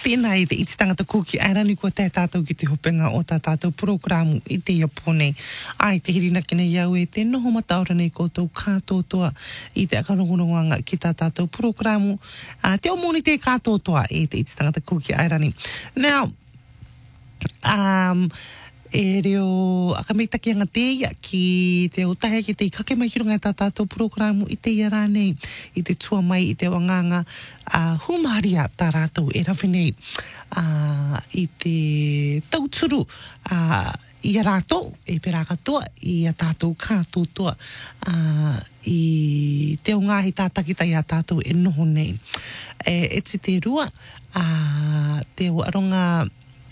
Tēnā i te iti tangata kōki airani kua tē tātou ki te hopenga o tā tātou programu i te iapō nei. Ai te hirinaki nei au e te noho mataora nei koutou kātotoa i te akarongorongoanga ki tā tātou programu. Te o mōni te kātotoa i te iti tangata kōki airani. Now, e reo akameitaki anga te ia ki te o tahe ki te kake mai hirunga tā tātou programu i te ia rā nei, i te tua mai i te wanganga humaria tā rātou e rawi nei i te tauturu i a rātou e pera katoa i a tātou kātotoa i te o ngāhi tātakitai a tātou e noho nei. E te rua te o aronga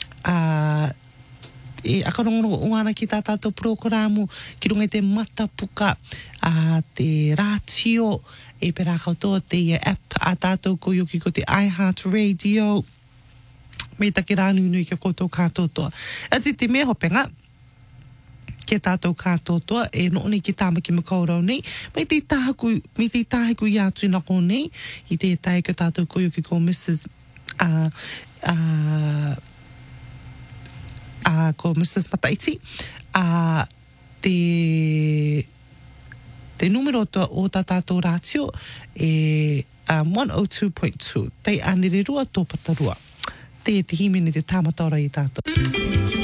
e akarongorongo ungana ki tā tātou programu ki runga i te matapuka te rātio e pera katoa te app a tātou ko yoki ko te iHeart Radio me take rānu nui ki koutou kātotoa. Ati te mea hopenga ki tātou kātotoa e nooni ki tāmaki makaurau nei me te tāhiku i atu nako nei i te tai ki tātou ko yoki ko Mrs. Ko Mrs. Mataiti, te numero o tā tātou rātio e 102.2. Tei anirerua tōpatarua. Te himene te tāmataora i tātou.